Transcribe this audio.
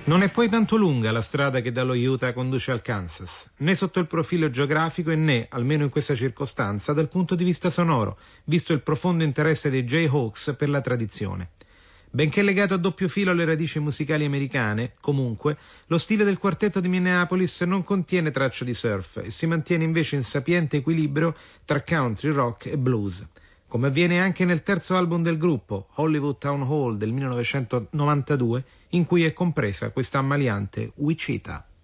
Non è poi tanto lunga la strada che dallo Utah conduce al Kansas, né sotto il profilo geografico e né, almeno in questa circostanza, dal punto di vista sonoro, visto il profondo interesse dei Jayhawks per la tradizione. Benché legato a doppio filo alle radici musicali americane, comunque, lo stile del quartetto di Minneapolis non contiene tracce di surf e si mantiene invece in sapiente equilibrio tra country, rock e blues. Come avviene anche nel terzo album del gruppo, Hollywood Town Hall del 1992, in cui è compresa questa ammaliante Wichita.